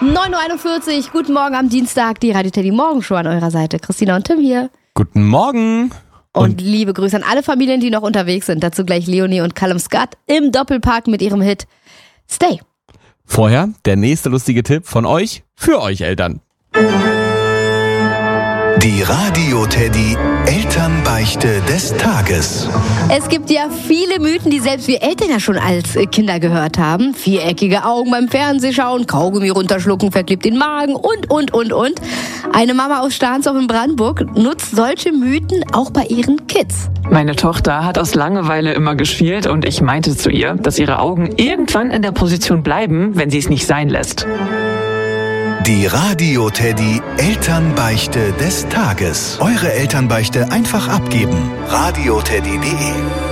9.41 Uhr, guten Morgen am Dienstag, die Radio Teddy Morgenshow an eurer Seite. Christina und Tim hier. Guten Morgen. Und liebe Grüße an alle Familien, die noch unterwegs sind. Dazu gleich Leonie und Callum Scott im Doppelpark mit ihrem Hit Stay. Vorher der nächste lustige Tipp von euch für euch Eltern. Die Radio Teddy Elternbeichte des Tages. Es gibt ja viele Mythen, die selbst wir Eltern ja schon als Kinder gehört haben. Viereckige Augen beim Fernsehschauen, Kaugummi runterschlucken, verklebt den Magen und. Eine Mama aus Stahnsdorf in Brandenburg nutzt solche Mythen auch bei ihren Kids. Meine Tochter hat aus Langeweile immer geschielt und ich meinte zu ihr, dass ihre Augen irgendwann in der Position bleiben, wenn sie es nicht sein lässt. Die Radio Teddy Elternbeichte des Tages. Eure Elternbeichte einfach abgeben. radioteddy.de